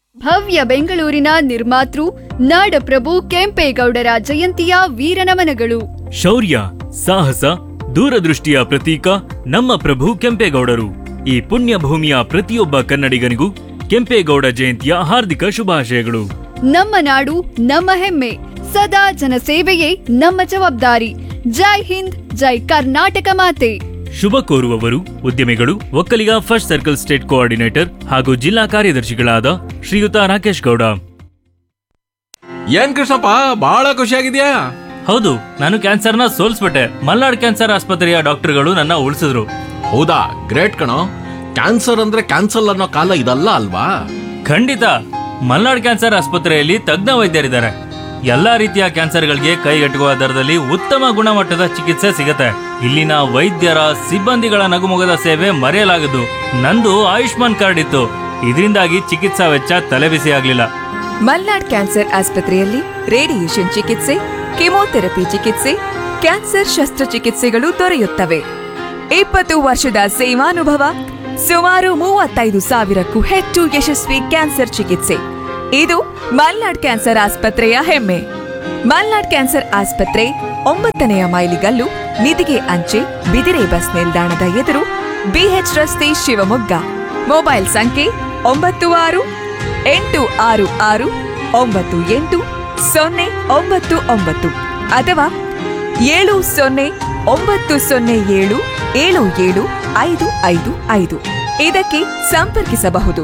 ಭವ್ಯ ಬೆಂಗಳೂರಿನ ನಿರ್ಮಾತೃ ನಾಡಪ್ರಭು ಕೆಂಪೇಗೌಡರ ಜಯಂತಿಯ ವೀರನಮನಗಳು. ಶೌರ್ಯ, ಸಾಹಸ, ದೂರದೃಷ್ಟಿಯ ಪ್ರತೀಕ ನಮ್ಮ ಪ್ರಭು ಕೆಂಪೇಗೌಡರು. ಈ ಪುಣ್ಯ ಭೂಮಿಯ ಪ್ರತಿಯೊಬ್ಬ ಕನ್ನಡಿಗನಿಗೂ ಕೆಂಪೇಗೌಡ ಜಯಂತಿಯ ಹಾರ್ದಿಕ ಶುಭಾಶಯಗಳು. ನಮ್ಮ ನಾಡು ನಮ್ಮ ಹೆಮ್ಮೆ, ಸದಾ ಜನಸೇವೆಯೇ ನಮ್ಮ ಜವಾಬ್ದಾರಿ. ಜೈ ಹಿಂದ್, ಜೈ ಕರ್ನಾಟಕ ಮಾತೆ. ಶುಭ ಕೋರುವವರು ಉದ್ಯಮಿಗಳು, Vokkaliga first circle state coordinator ಹಾಗೂ ಜಿಲ್ಲಾ ಕಾರ್ಯದರ್ಶಿಗಳಾದ ಶ್ರೀಯುತ ರಾಕೇಶ್ ಗೌಡ. ಏನ್ ಕೃಷ್ಣಪ್ಪ, ಬಹಳ ಖುಷಿಯಾಗಿದ್ಯಾ? ಹೌದು, ನಾನು ಕ್ಯಾನ್ಸರ್ನ ಸೋಲ್ಸ್ಬಿಟ್ಟೆ. ಮಲ್ನಾಡ್ ಕ್ಯಾನ್ಸರ್ ಆಸ್ಪತ್ರೆಯ ಡಾಕ್ಟರ್ಗಳು ನನ್ನ ಉಳಿಸಿದ್ರು. ಹೌದಾ, ಗ್ರೇಟ್ ಕಣೋ. ಕ್ಯಾನ್ಸರ್ ಅಂದ್ರೆ ಕ್ಯಾನ್ಸಲ್ ಅನ್ನೋ ಕಾಲ ಇದಲ್ಲ ಅಲ್ವಾ? ಖಂಡಿತ. ಮಲ್ನಾಡ್ ಕ್ಯಾನ್ಸರ್ ಆಸ್ಪತ್ರೆಯಲ್ಲಿ ತಜ್ಞ ವೈದ್ಯರಿದ್ದಾರೆ. ಎಲ್ಲಾ ರೀತಿಯ ಕ್ಯಾನ್ಸರ್ಗಳಿಗೆ ಕೈಗೆಟುಕುವ ದರದಲ್ಲಿ ಉತ್ತಮ ಗುಣಮಟ್ಟದ ಚಿಕಿತ್ಸೆ ಸಿಗುತ್ತೆ. ಇಲ್ಲಿನ ವೈದ್ಯರ ಸಿಬ್ಬಂದಿಗಳ ನಗುಮೊಗದ ಸೇವೆ ಮರೆಯಲಾಗದು. ನಂದು ಆಯುಷ್ಮಾನ್ ಕಾರ್ಡ್ ಇತ್ತು, ಇದರಿಂದಾಗಿ ಚಿಕಿತ್ಸಾ ವೆಚ್ಚ ತಲೆಬಿಸಿ ಆಗ್ಲಿಲ್ಲ. ಮಲ್ನಾಡ್ ಕ್ಯಾನ್ಸರ್ ಆಸ್ಪತ್ರೆಯಲ್ಲಿ ರೇಡಿಯೇಷನ್ ಚಿಕಿತ್ಸೆ, ಕೆಮೊಥೆರಪಿ ಚಿಕಿತ್ಸೆ, ಕ್ಯಾನ್ಸರ್ ಶಸ್ತ್ರಚಿಕಿತ್ಸೆಗಳು ದೊರೆಯುತ್ತವೆ. 20 ವರ್ಷದ ಸೇವಾನುಭವ, ಸುಮಾರು 35,000ಕ್ಕೂ ಹೆಚ್ಚು ಯಶಸ್ವಿ ಕ್ಯಾನ್ಸರ್ ಚಿಕಿತ್ಸೆ. ಇದು ಮಲ್ನಾಡ್ ಕ್ಯಾನ್ಸರ್ ಆಸ್ಪತ್ರೆಯ ಹೆಮ್ಮೆ. ಮಲ್ನಾಡ್ ಕ್ಯಾನ್ಸರ್ ಆಸ್ಪತ್ರೆ 9ನೇ ಮೈಲಿಗಲ್ಲು, ನಿಧಿಗೆ ಅಂಚೆ, ಬಿದಿರೆ ಬಸ್ ನಿಲ್ದಾಣದ ಎದುರು, ಬಿಎಚ್ ರಸ್ತೆ, ಶಿವಮೊಗ್ಗ. ಮೊಬೈಲ್ ಸಂಖ್ಯೆ 9656980899 ಅಥವಾ 7090077755 ಇದಕ್ಕೆ ಸಂಪರ್ಕಿಸಬಹುದು.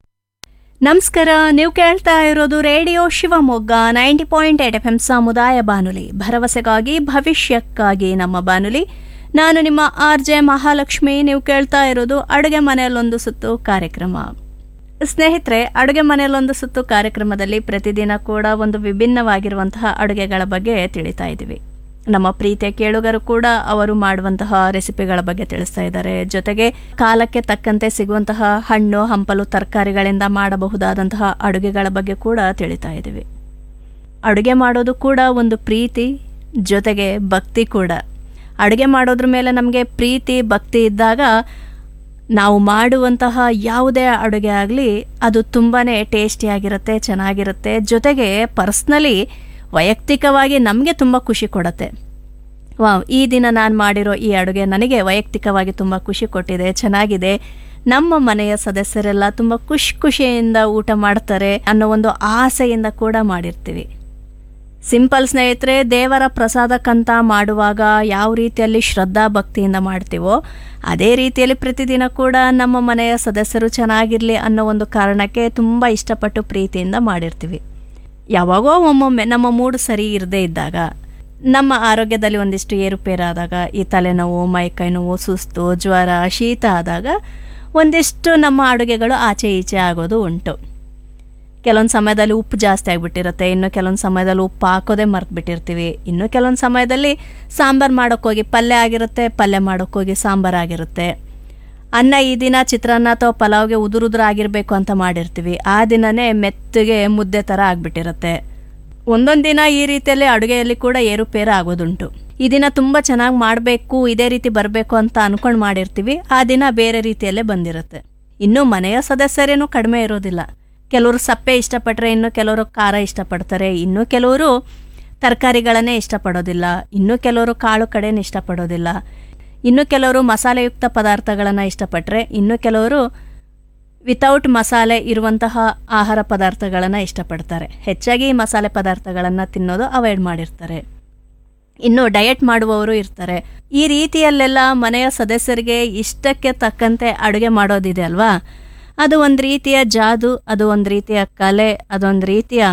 ನಮಸ್ಕಾರ, ನೀವು ಕೇಳ್ತಾ ಇರೋದು ರೇಡಿಯೋ ಶಿವಮೊಗ್ಗ 90.8 FM ಸಮುದಾಯ ಬಾನುಲಿ, ಭರವಸೆಗಾಗಿ ಭವಿಷ್ಯಕ್ಕಾಗಿ ನಮ್ಮ ಬಾನುಲಿ. ನಾನು ನಿಮ್ಮ RJ ಮಹಾಲಕ್ಷ್ಮಿ. ನೀವು ಕೇಳ್ತಾ ಇರೋದು ಅಡುಗೆ ಮನೆಯಲ್ಲೊಂದು ಸುತ್ತು ಕಾರ್ಯಕ್ರಮ. ಸ್ನೇಹಿತರೆ, ಅಡುಗೆ ಮನೆಯಲ್ಲೊಂದು ಸುತ್ತು ಕಾರ್ಯಕ್ರಮದಲ್ಲಿ ಪ್ರತಿದಿನ ಕೂಡ ಒಂದು ವಿಭಿನ್ನವಾಗಿರುವಂತಹ ಅಡುಗೆಗಳ ಬಗ್ಗೆ ತಿಳಿತಾ ಇದ್ದೀವಿ. ನಮ್ಮ ಪ್ರೀತಿಯ ಕೇಳುಗರು ಕೂಡ ಅವರು ಮಾಡುವಂತಹ ರೆಸಿಪಿಗಳ ಬಗ್ಗೆ ತಿಳಿಸ್ತಾ ಇದ್ದಾರೆ. ಜೊತೆಗೆ ಕಾಲಕ್ಕೆ ತಕ್ಕಂತೆ ಸಿಗುವಂತಹ ಹಣ್ಣು ಹಂಪಲು ತರಕಾರಿಗಳಿಂದ ಮಾಡಬಹುದಾದಂತಹ ಅಡುಗೆಗಳ ಬಗ್ಗೆ ಕೂಡ ತಿಳಿತಾ ಇದ್ದೀವಿ. ಅಡುಗೆ ಮಾಡೋದು ಕೂಡ ಒಂದು ಪ್ರೀತಿ, ಜೊತೆಗೆ ಭಕ್ತಿ ಕೂಡ. ಅಡುಗೆ ಮಾಡೋದ್ರ ಮೇಲೆ ನಮಗೆ ಪ್ರೀತಿ ಭಕ್ತಿ ಇದ್ದಾಗ ನಾವು ಮಾಡುವಂತಹ ಯಾವುದೇ ಅಡುಗೆ ಆಗಲಿ ಅದು ತುಂಬಾ ಟೇಸ್ಟಿಯಾಗಿರುತ್ತೆ, ಚೆನ್ನಾಗಿರುತ್ತೆ. ಜೊತೆಗೆ ಪರ್ಸ್ನಲಿ ವೈಯಕ್ತಿಕವಾಗಿ ನಮಗೆ ತುಂಬ ಖುಷಿ ಕೊಡುತ್ತೆ. ಈ ದಿನ ನಾನು ಮಾಡಿರೋ ಈ ಅಡುಗೆ ನನಗೆ ವೈಯಕ್ತಿಕವಾಗಿ ತುಂಬ ಖುಷಿ ಕೊಟ್ಟಿದೆ, ಚೆನ್ನಾಗಿದೆ, ನಮ್ಮ ಮನೆಯ ಸದಸ್ಯರೆಲ್ಲ ತುಂಬ ಖುಷಿಯಿಂದ ಊಟ ಮಾಡ್ತಾರೆ ಅನ್ನೋ ಒಂದು ಆಸೆಯಿಂದ ಕೂಡ ಮಾಡಿರ್ತೀವಿ. ಸಿಂಪಲ್ ಸ್ನೇಹಿತರೆ, ದೇವರ ಪ್ರಸಾದಕ್ಕಂತ ಮಾಡುವಾಗ ಯಾವ ರೀತಿಯಲ್ಲಿ ಶ್ರದ್ಧಾ ಭಕ್ತಿಯಿಂದ ಮಾಡ್ತೀವೋ ಅದೇ ರೀತಿಯಲ್ಲಿ ಪ್ರತಿದಿನ ಕೂಡ ನಮ್ಮ ಮನೆಯ ಸದಸ್ಯರು ಚೆನ್ನಾಗಿರಲಿ ಅನ್ನೋ ಒಂದು ಕಾರಣಕ್ಕೆ ತುಂಬ ಇಷ್ಟಪಟ್ಟು ಪ್ರೀತಿಯಿಂದ ಮಾಡಿರ್ತೀವಿ. ಯಾವಾಗೋ ಒಮ್ಮೊಮ್ಮೆ ನಮ್ಮ ಮೂಡ್ ಸರಿ ಇರದೇ ಇದ್ದಾಗ, ನಮ್ಮ ಆರೋಗ್ಯದಲ್ಲಿ ಒಂದಿಷ್ಟು ಏರುಪೇರಾದಾಗ, ಈ ತಲೆನೋವು, ಮೈಕೈ ನೋವು, ಸುಸ್ತು, ಜ್ವರ, ಶೀತ ಆದಾಗ ಒಂದಿಷ್ಟು ನಮ್ಮ ಅಡುಗೆಗಳು ಆಚೆ ಈಚೆ ಆಗೋದು ಉಂಟು. ಕೆಲವೊಂದು ಸಮಯದಲ್ಲಿ ಉಪ್ಪು ಜಾಸ್ತಿ ಆಗಿಬಿಟ್ಟಿರುತ್ತೆ, ಇನ್ನು ಕೆಲವೊಂದು ಸಮಯದಲ್ಲಿ ಉಪ್ಪು ಹಾಕೋದೇ ಮರೆತುಬಿಟ್ಟಿರ್ತೀವಿ, ಇನ್ನು ಕೆಲವೊಂದು ಸಮಯದಲ್ಲಿ ಸಾಂಬಾರು ಮಾಡೋಕ್ಕೋಗಿ ಪಲ್ಯ ಆಗಿರುತ್ತೆ, ಪಲ್ಯ ಮಾಡೋಕ್ಕೋಗಿ ಸಾಂಬಾರು ಆಗಿರುತ್ತೆ. ಅನ್ನ ಈ ದಿನ ಚಿತ್ರಾನ್ನ ಅಥವಾ ಪಲಾವ್ಗೆ ಉದುರುದುರು ಆಗಿರಬೇಕು ಅಂತ ಮಾಡಿರ್ತೀವಿ, ಆ ದಿನನೇ ಮೆತ್ತಗೆ ಮುದ್ದೆ ಥರ ಆಗಿಬಿಟ್ಟಿರುತ್ತೆ. ಒಂದೊಂದು ದಿನ ಈ ರೀತಿಯಲ್ಲಿ ಅಡುಗೆಯಲ್ಲಿ ಕೂಡ ಏರುಪೇರು ಆಗೋದುಂಟು. ಈ ದಿನ ತುಂಬ ಚೆನ್ನಾಗಿ ಮಾಡಬೇಕು, ಇದೇ ರೀತಿ ಬರಬೇಕು ಅಂತ ಅಂದ್ಕೊಂಡು ಮಾಡಿರ್ತೀವಿ, ಆ ದಿನ ಬೇರೆ ರೀತಿಯಲ್ಲೇ ಬಂದಿರುತ್ತೆ. ಇನ್ನು ಮನೆಯ ಸದಸ್ಯರೇನೂ ಕಡಿಮೆ ಇರೋದಿಲ್ಲ. ಕೆಲವರು ಸಪ್ಪೆ ಇಷ್ಟಪಟ್ಟರೆ ಇನ್ನು ಕೆಲವರು ಖಾರ ಇಷ್ಟಪಡ್ತಾರೆ, ಇನ್ನು ಕೆಲವರು ತರಕಾರಿಗಳನ್ನೇ ಇಷ್ಟಪಡೋದಿಲ್ಲ, ಇನ್ನು ಕೆಲವರು ಕಾಳು ಕಡೆನ ಇಷ್ಟಪಡೋದಿಲ್ಲ, ಇನ್ನು ಕೆಲವರು ಮಸಾಲೆಯುಕ್ತ ಪದಾರ್ಥಗಳನ್ನು ಇಷ್ಟಪಟ್ಟರೆ ಇನ್ನು ಕೆಲವರು ವಿತೌಟ್ ಮಸಾಲೆ ಇರುವಂತಹ ಆಹಾರ ಪದಾರ್ಥಗಳನ್ನು ಇಷ್ಟಪಡ್ತಾರೆ. ಹೆಚ್ಚಾಗಿ ಮಸಾಲೆ ಪದಾರ್ಥಗಳನ್ನು ತಿನ್ನೋದು ಅವಾಯ್ಡ್ ಮಾಡಿರ್ತಾರೆ. ಇನ್ನು ಡಯಟ್ ಮಾಡುವವರು ಇರ್ತಾರೆ. ಈ ರೀತಿಯಲ್ಲೆಲ್ಲ ಮನೆಯ ಸದಸ್ಯರಿಗೆ ಇಷ್ಟಕ್ಕೆ ತಕ್ಕಂತೆ ಅಡುಗೆ ಮಾಡೋದಿದೆ ಅಲ್ವಾ, ಅದು ಒಂದು ರೀತಿಯ ಜಾದು, ಅದು ಒಂದು ರೀತಿಯ ಕಲೆ, ಅದೊಂದು ರೀತಿಯ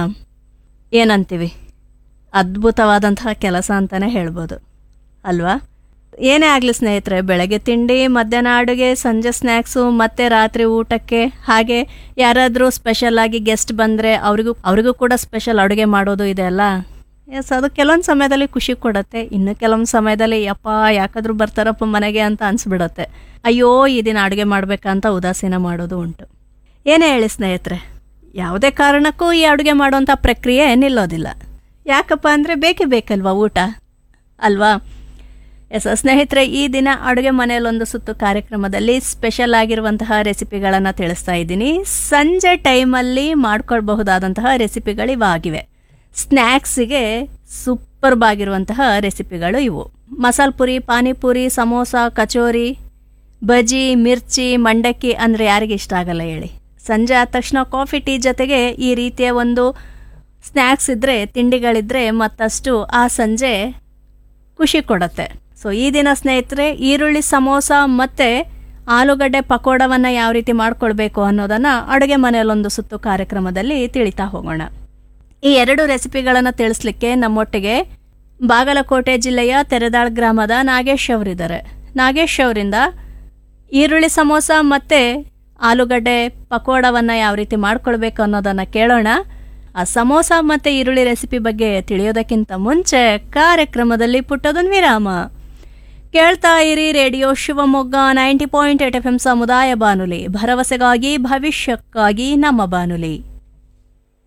ಏನಂತೀವಿ ಅದ್ಭುತವಾದಂತಹ ಕೆಲಸ ಅಂತಲೇ ಹೇಳ್ಬೋದು ಅಲ್ವಾ. ಏನೇ ಆಗಲಿ ಸ್ನೇಹಿತರೆ, ಬೆಳಗ್ಗೆ ತಿಂಡಿ, ಮಧ್ಯಾಹ್ನ ಅಡುಗೆ, ಸಂಜೆ ಸ್ನ್ಯಾಕ್ಸು, ಮತ್ತು ರಾತ್ರಿ ಊಟಕ್ಕೆ, ಹಾಗೆ ಯಾರಾದರೂ ಸ್ಪೆಷಲಾಗಿ ಗೆಸ್ಟ್ ಬಂದರೆ ಅವ್ರಿಗೂ ಕೂಡ ಸ್ಪೆಷಲ್ ಅಡುಗೆ ಮಾಡೋದು ಇದೆ ಅಲ್ಲ. ಎಸ್, ಅದು ಕೆಲವೊಂದು ಸಮಯದಲ್ಲಿ ಖುಷಿ ಕೊಡುತ್ತೆ, ಇನ್ನು ಕೆಲವೊಂದು ಸಮಯದಲ್ಲಿ ಯಪ್ಪ ಯಾಕಾದರೂ ಬರ್ತಾರಪ್ಪ ಮನೆಗೆ ಅಂತ ಅನಿಸ್ಬಿಡುತ್ತೆ. ಅಯ್ಯೋ ಈ ದಿನ ಅಡುಗೆ ಮಾಡಬೇಕಂತ ಉದಾಸೀನ ಮಾಡೋದು ಉಂಟು. ಏನೇ ಹೇಳಿ ಸ್ನೇಹಿತರೆ, ಯಾವುದೇ ಕಾರಣಕ್ಕೂ ಈ ಅಡುಗೆ ಮಾಡೋವಂಥ ಪ್ರಕ್ರಿಯೆ ನಿಲ್ಲೋದಿಲ್ಲ. ಯಾಕಪ್ಪ ಅಂದರೆ ಬೇಕೇ ಬೇಕಲ್ವಾ ಊಟ ಅಲ್ವಾ. ಸ್ನೇಹಿತರೆ, ಈ ದಿನ ಅಡುಗೆ ಮನೆಯಲ್ಲೊಂದು ಸುತ್ತು ಕಾರ್ಯಕ್ರಮದಲ್ಲಿ ಸ್ಪೆಷಲ್ ಆಗಿರುವಂತಹ ರೆಸಿಪಿಗಳನ್ನು ತಿಳಿಸ್ತಾ ಇದ್ದೀನಿ. ಸಂಜೆ ಟೈಮಲ್ಲಿ ಮಾಡ್ಕೊಳ್ಬಹುದಾದಂತಹ ರೆಸಿಪಿಗಳು ಇವಾಗಿವೆ. ಸ್ನ್ಯಾಕ್ಸಿಗೆ ಸೂಪರ್ಬ್ ಆಗಿರುವಂತಹ ರೆಸಿಪಿಗಳು ಇವು. ಮಸಾಲೆ ಪುರಿ, ಪಾನಿಪುರಿ, ಸಮೋಸ, ಕಚೋರಿ, ಬಜ್ಜಿ, ಮಿರ್ಚಿ, ಮಂಡಕ್ಕಿ ಅಂದರೆ ಯಾರಿಗೆ ಇಷ್ಟ ಆಗಲ್ಲ ಹೇಳಿ. ಸಂಜೆ ಆದ ತಕ್ಷಣ ಕಾಫಿ ಟೀ ಜೊತೆಗೆ ಈ ರೀತಿಯ ಒಂದು ಸ್ನ್ಯಾಕ್ಸ್ ಇದ್ದರೆ, ತಿಂಡಿಗಳಿದ್ದರೆ ಮತ್ತಷ್ಟು ಆ ಸಂಜೆ ಖುಷಿ ಕೊಡುತ್ತೆ. ಸೊ ಈ ದಿನ ಸ್ನೇಹಿತರೆ, ಈರುಳ್ಳಿ ಸಮೋಸ ಮತ್ತು ಆಲೂಗಡ್ಡೆ ಪಕೋಡವನ್ನು ಯಾವ ರೀತಿ ಮಾಡ್ಕೊಳ್ಬೇಕು ಅನ್ನೋದನ್ನು ಅಡುಗೆ ಮನೆಯಲ್ಲೊಂದು ಸುತ್ತು ಕಾರ್ಯಕ್ರಮದಲ್ಲಿ ತಿಳಿತಾ ಹೋಗೋಣ. ಈ ಎರಡು ರೆಸಿಪಿಗಳನ್ನು ತಿಳಿಸ್ಲಿಕ್ಕೆ ನಮ್ಮೊಟ್ಟಿಗೆ ಬಾಗಲಕೋಟೆ ಜಿಲ್ಲೆಯ ತೆರೆದಾಳ್ ಗ್ರಾಮದ ನಾಗೇಶ್ ಅವರಿದ್ದಾರೆ. ನಾಗೇಶ್ ಅವರಿಂದ ಈರುಳ್ಳಿ ಸಮೋಸ ಮತ್ತು ಆಲೂಗಡ್ಡೆ ಪಕೋಡವನ್ನು ಯಾವ ರೀತಿ ಮಾಡ್ಕೊಳ್ಬೇಕು ಅನ್ನೋದನ್ನು ಕೇಳೋಣ. ಆ ಸಮೋಸ ಮತ್ತು ಈರುಳ್ಳಿ ರೆಸಿಪಿ ಬಗ್ಗೆ ತಿಳಿಯೋದಕ್ಕಿಂತ ಮುಂಚೆ ಕಾರ್ಯಕ್ರಮದಲ್ಲಿ ಪುಟ್ಟದೊಂದು ವಿರಾಮ. ಕೇಳ್ತಾ ಇರಿ ರೇಡಿಯೋ ಶಿವಮೊಗ್ಗ 90.8 FM ಸಮುದಾಯ ಬಾನುಲಿ, ಭರವಸೆಗಾಗಿ ಭವಿಷ್ಯಕ್ಕಾಗಿ ನಮ್ಮ ಬಾನುಲಿ.